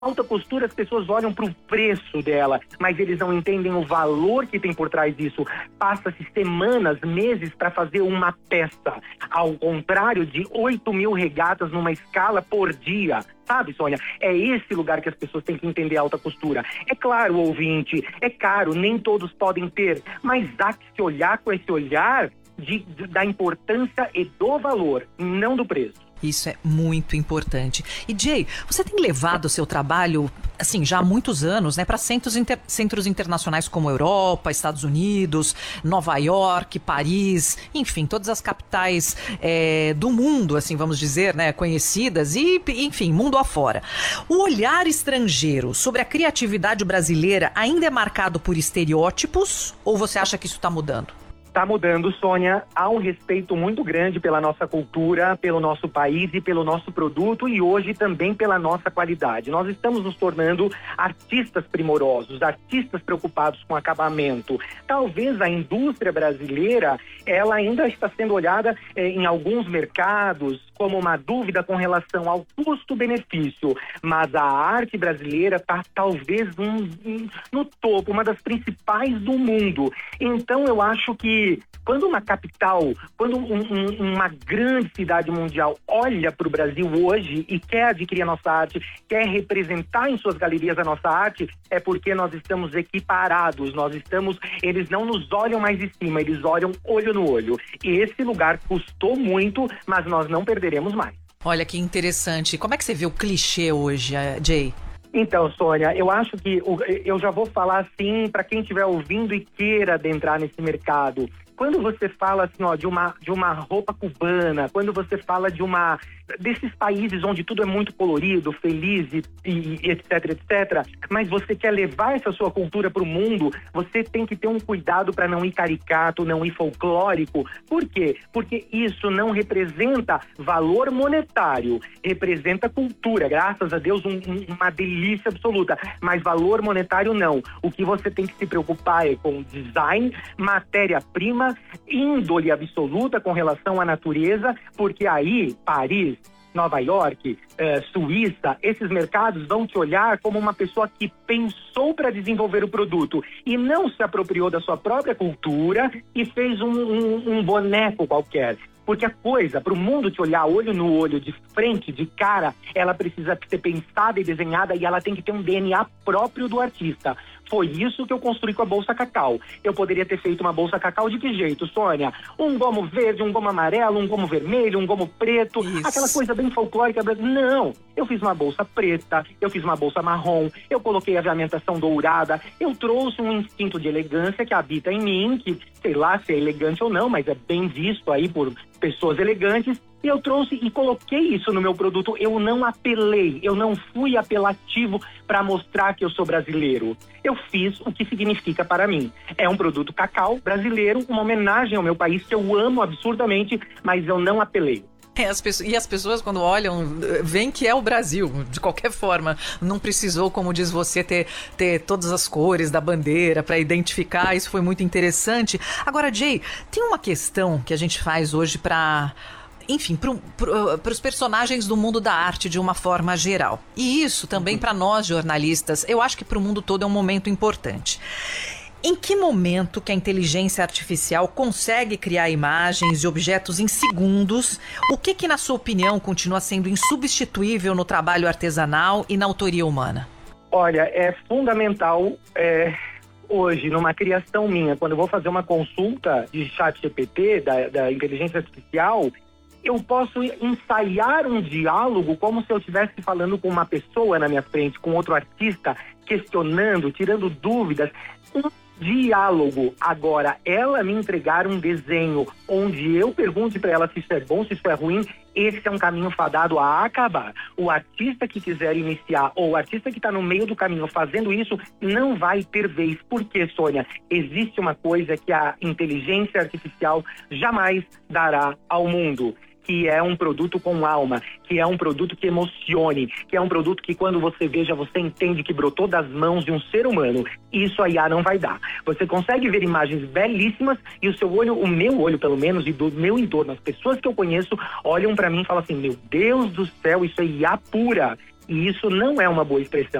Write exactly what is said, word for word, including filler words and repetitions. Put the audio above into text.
Alta costura, as pessoas olham para o preço dela, mas eles não entendem o valor que tem por trás disso. Passa-se semanas, meses para fazer uma peça, ao contrário de oito mil regatas numa escala por dia. Sabe, Sônia? É esse lugar que as pessoas têm que entender a alta costura. É claro, ouvinte, é caro, nem todos podem ter, mas há que se olhar com esse olhar de, de, da importância e do valor, não do preço. Isso é muito importante. E Jay, você tem levado o seu trabalho, assim, já há muitos anos, né, para centros, inter... centros internacionais como Europa, Estados Unidos, Nova York, Paris, enfim, todas as capitais é, do mundo, assim, vamos dizer, né, conhecidas e, enfim, mundo afora. O olhar estrangeiro sobre a criatividade brasileira ainda é marcado por estereótipos ou você acha que isso está mudando? Está mudando, Sônia. Há um respeito muito grande pela nossa cultura, pelo nosso país e pelo nosso produto e hoje também pela nossa qualidade. Nós estamos nos tornando artistas primorosos, artistas preocupados com acabamento. Talvez a indústria brasileira, ela ainda está sendo olhada eh, em alguns mercados como uma dúvida com relação ao custo-benefício, mas a arte brasileira está talvez um, um, no topo, uma das principais do mundo. Então eu acho que quando uma capital, quando um, um, uma grande cidade mundial olha para o Brasil hoje e quer adquirir a nossa arte, quer representar em suas galerias a nossa arte, é porque nós estamos equiparados, nós estamos, eles não nos olham mais de cima, eles olham olho no olho. E esse lugar custou muito, mas nós não perderemos mais. Olha que interessante. Como é que você vê o clichê hoje, Jay? Então, Sônia, eu acho que eu já vou falar assim para quem estiver ouvindo e queira adentrar nesse mercado. Quando você fala assim, ó, de uma, de uma roupa cubana, quando você fala de uma desses países onde tudo é muito colorido, feliz e, e etc, etc, mas você quer levar essa sua cultura para o mundo, você tem que ter um cuidado para não ir caricato, não ir folclórico. Por quê? Porque isso não representa valor monetário, representa cultura, graças a Deus, um, um, uma delícia absoluta, mas valor monetário não. O que você tem que se preocupar é com design, matéria-prima, índole absoluta com relação à natureza, porque aí, Paris, Nova York, eh, Suíça, esses mercados vão te olhar como uma pessoa que pensou para desenvolver o produto e não se apropriou da sua própria cultura e fez um, um, um boneco qualquer. Porque a coisa, para o mundo te olhar olho no olho, de frente, de cara, ela precisa ser pensada e desenhada e ela tem que ter um D N A próprio do artista. Foi isso que eu construí com a Bolsa Cacau. Eu poderia ter feito uma Bolsa Cacau de que jeito, Sônia? Um gomo verde, um gomo amarelo, um gomo vermelho, um gomo preto, isso. Aquela coisa bem folclórica. Não, eu fiz uma bolsa preta, eu fiz uma bolsa marrom, eu coloquei a aviamentação dourada, eu trouxe um instinto de elegância que habita em mim, que sei lá se é elegante ou não, mas é bem visto aí por pessoas elegantes. E eu trouxe e coloquei isso no meu produto. Eu não apelei, eu não fui apelativo para mostrar que eu sou brasileiro. Eu fiz o que significa para mim. É um produto cacau brasileiro, uma homenagem ao meu país que eu amo absurdamente, mas eu não apelei. É, as pessoas, e as pessoas quando olham, veem que é o Brasil, de qualquer forma. Não precisou, como diz você, ter, ter todas as cores da bandeira para identificar, isso foi muito interessante. Agora, Jay, tem uma questão que a gente faz hoje para... enfim, para os personagens do mundo da arte de uma forma geral. E isso também para nós jornalistas, eu acho que para o mundo todo é um momento importante. Em que momento que a inteligência artificial consegue criar imagens e objetos em segundos? O que que, na sua opinião, continua sendo insubstituível no trabalho artesanal e na autoria humana? Olha, é fundamental... É... Hoje, numa criação minha, quando eu vou fazer uma consulta de chat G P T, da, da inteligência artificial, eu posso ensaiar um diálogo como se eu estivesse falando com uma pessoa na minha frente, com outro artista, questionando, tirando dúvidas. Um diálogo. Agora, ela me entregar um desenho onde eu pergunte para ela se isso é bom, se isso é ruim, esse é um caminho fadado a acabar. O artista que quiser iniciar ou o artista que está no meio do caminho fazendo isso não vai ter vez. Por quê, Sônia? Existe uma coisa que a inteligência artificial jamais dará ao mundo, que é um produto com alma, que é um produto que emocione, que é um produto que quando você veja, você entende que brotou das mãos de um ser humano. Isso a I A não vai dar. Você consegue ver imagens belíssimas e o seu olho, o meu olho pelo menos, e do meu entorno, as pessoas que eu conheço, olham pra mim e falam assim, meu Deus do céu, isso é I A pura. E isso não é uma boa expressão.